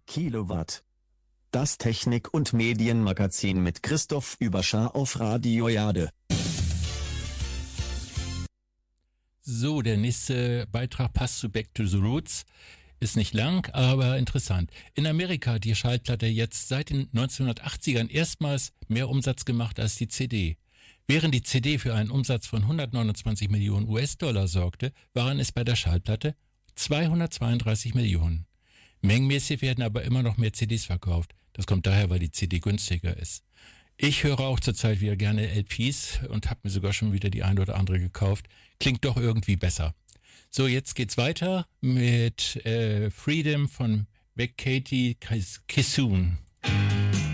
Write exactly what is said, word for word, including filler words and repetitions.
Kilowatt. Das Technik- und Medienmagazin mit Christoph Überschar auf Radio Jade. So, der nächste Beitrag passt zu Back to the Roots. Ist nicht lang, aber interessant. In Amerika hat die Schallplatte jetzt seit den neunzehnhundertachtzigern erstmals mehr Umsatz gemacht als die C D. Während die C D für einen Umsatz von hundertneunundzwanzig Millionen U S-Dollar sorgte, waren es bei der Schallplatte zweihundertzweiunddreißig Millionen. Mengenmäßig werden aber immer noch mehr C Ds verkauft. Das kommt daher, weil die C D günstiger ist. Ich höre auch zurzeit wieder gerne L Ps und habe mir sogar schon wieder die eine oder andere gekauft. Klingt doch irgendwie besser. So, jetzt geht's weiter mit äh, Freedom von Beck Katie Kissoon.